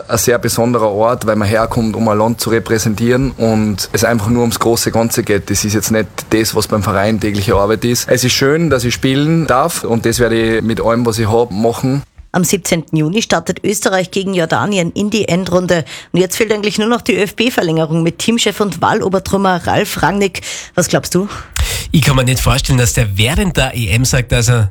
ein sehr besonderer Ort, weil man herkommt, um ein Land zu repräsentieren und es einfach nur ums große Ganze geht. Das ist jetzt nicht das, was beim Verein tägliche Arbeit ist. Es ist schön, dass ich spielen darf und das werde ich mit allem, was ich habe, machen. Am 17. Juni startet Österreich gegen Jordanien in die Endrunde. Und jetzt fehlt eigentlich nur noch die ÖFB-Verlängerung mit Teamchef und Wahlobertrümmer Ralf Rangnick. Was glaubst du? Ich kann mir nicht vorstellen, dass der während der EM sagt, dass er